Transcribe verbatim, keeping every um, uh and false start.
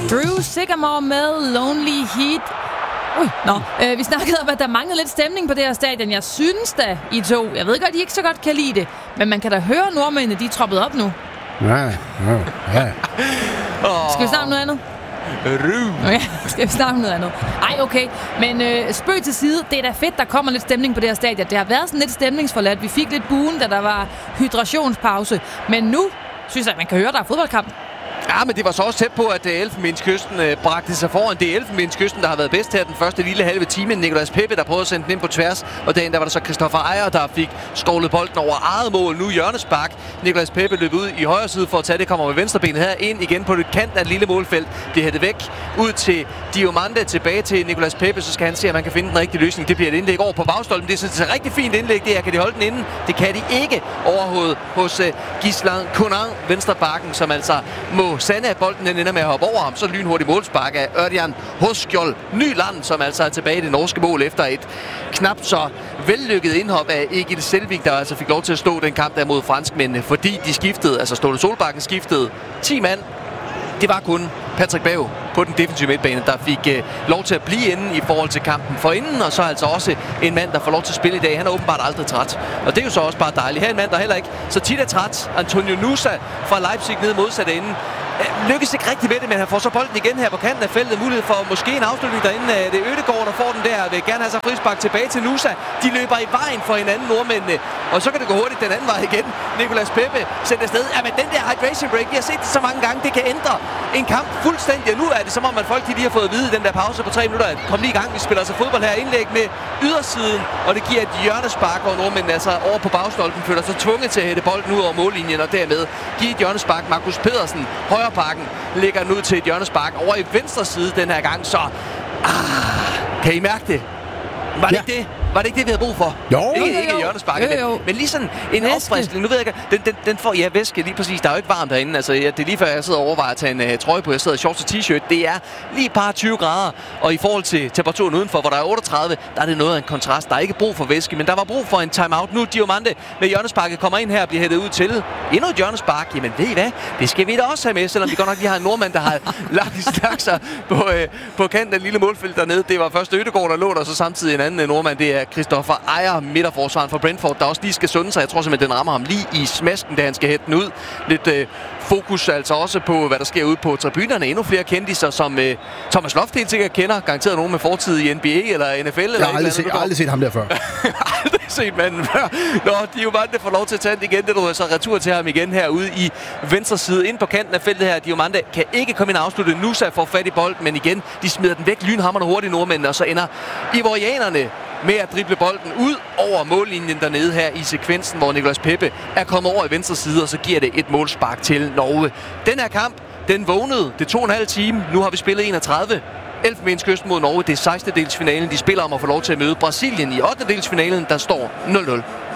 Drew Sycamore med Lonely Heat. Ui, nå. Øh, vi snakkede om, at der manglede lidt stemning på det her stadion. Jeg synes da, I to. Jeg ved godt, I ikke så godt kan lide det. Men man kan da høre nordmændene, de er troppet op nu. Ja, ja, ja. Skal vi snakke om noget andet? Okay, skal vi snakke om noget andet? Ej, okay. Men øh, spøg til side. Det er da fedt, der kommer lidt stemning på det her stadion. Det har været sådan lidt stemningsforladt. Vi fik lidt buen, da der var hydrationspause. Men nu synes jeg, at man kan høre, der er fodboldkamp. Ja, men det var så også tæt på, at Elfenbenskysten øh, bragte sig foran. Det er Elfenbenskysten, der har været bedst her den første lille halve time. Nicolas Pepe, der prøvede at sende den ind på tværs. Og dagen der var der så Christoffer Ejer, der fik skovlet bolden over eget mål. Nu hjørnespark. Nicolas Pepe løb ud i højre side for at tage det. Kommer med venstrebenet her ind igen på det kant af et lille målfelt. Det hættet væk ud til Diomande, tilbage til Nicolas Pepe. Så skal han se, at man kan finde den rigtige løsning. Det bliver et indlæg over på bagstolpen. Det er så et rigtig fint indlæg. Det her kan de holde den inden. Det kan de ikke overhovedet hos uh, Gislan Conan, venstrebakken, som altså må sande, at bolden den ender med at hoppe over ham. Så lynhurtigt målspark af Ørjan Hoskjold Nyland, som altså er tilbage i det norske mål efter et knap så vellykket indhop af Egil Selvik, der altså fik lov til at stå den kamp der mod franskmændene, fordi de skiftede, altså Ståle Solbakken skiftede ti mand. Det var kun Patrick Berg på den defensive midtbane, der fik øh, lov til at blive inde i forhold til kampen forinden, og så altså også en mand, der får lov til at spille i dag. Han er åbenbart aldrig træt, og det er jo så også bare dejligt. Her er en mand, der heller ikke så tit er træt. Antonio Nusa fra Leipzig ned modsatte enden. Lykkes ikke rigtig med det, men han får så bolden igen her på kanten af feltet. Mulighed for måske en afslutning derinde. Det er Ødegaard, der får den der. Vil gerne have sig frispark tilbage til Nusa. De løber i vejen for hinanden, nordmændene. Og så kan det gå hurtigt den anden vej igen. Nicolas Pepe sender afsted. Ja, men den der hydration break, vi har set det så mange gange. Det kan ændre en kamp fuldstændig. Og nu er det som om, at folk de lige har fået at vide den der pause på tre minutter. Kom lige i gang, vi spiller altså fodbold her. Indlæg med ydersiden. Og det giver et hjørnespark, hvor nordmændene altså over på bagstolpen føler sig tvunget til at hætte bolden ud over mållinjen. Og dermed give et hjørnespark. Markus Pedersen, højre parken, lægger den ud til et hjørnespark over i venstre side den her gang, så ah, kan I mærke det? Var det ja. ikke det? Var det ikke det, vi havde brug for? Jo. Ikke, jo, ikke jo. hjørnesparket, jo, jo. men, men lige sådan en opfriskning. Nu ved jeg ikke, den, den, den får, ja, væske lige præcis. Der er jo ikke varmt derinde. Altså, ja, det er lige før, jeg sidder og overvejer at tage en uh, trøje på. Jeg sidder i shorts og t-shirt. Det er lige et par tyve grader. Og i forhold til temperaturen udenfor, hvor der er otteogtredive, der er det noget af en kontrast. Der er ikke brug for væske, men der var brug for en timeout. Nu Diomande med hjørnesparket kommer ind her og bliver hættet ud til endnu et hjørnespark. Jamen ved I hvad? Det skal vi da også have med, selvom vi godt nok lige har en nordmand, der har lagt, lagt sig på, øh, på kanten af lille målfelt dernede. Det var først Ødegaard, der lå der, så samtidig en anden nordmand. Det er Christoffer Ejer, midterforsvaren for Brentford, der også lige skal sunde sig. Jeg tror simpelthen, den rammer ham lige i smasken, da han skal hætte den ud. Lidt øh, fokus altså også på, hvad der sker ude på tribunerne. Endnu flere kendiser, som øh, Thomas Loft helt sikkert kender. Garanteret nogen med fortid i N B A eller N F L. Eller jeg har aldrig, set, jeg har aldrig set ham der før. aldrig set manden før. Nå, de er jo mange, der får lov til at tage den igen. Det er så retur til ham igen herude i venstre side. Ind på kanten af feltet her. Diomande kan ikke komme ind og afslutte. Nusa får fat i bolden, men igen, de smider den væk lynhammerne hurtigt nordmændene, og så ender ivorianerne med at drible bolden ud over mållinjen dernede her i sekvensen, hvor Nicolas Pepe er kommet over i venstre side, og så giver det et målspark til Norge. Den her kamp, den vågnede. Det tog en halv time. Nu har vi spillet enogtredive. Elfenbenskysten mod Norge. Det er sekstendedelsfinalen. De spiller om at få lov til at møde Brasilien i ottendedelsfinalen. Der står nul nul.